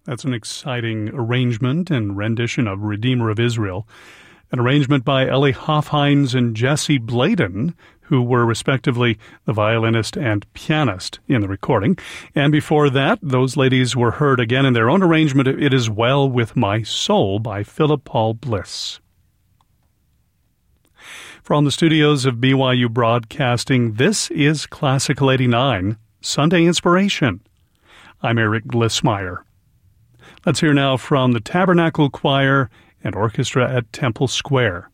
That's an exciting arrangement and rendition of Redeemer of Israel, an arrangement by Ellie Hofheinz and Jesse Bladen, who were respectively the violinist and pianist in the recording. And before that, those ladies were heard again in their own arrangement of It Is Well With My Soul by Philip Paul Bliss. From the studios of BYU Broadcasting, this is Classical 89, Sunday Inspiration. I'm Eric Glissmeyer. Let's hear now from the Tabernacle Choir and Orchestra at Temple Square.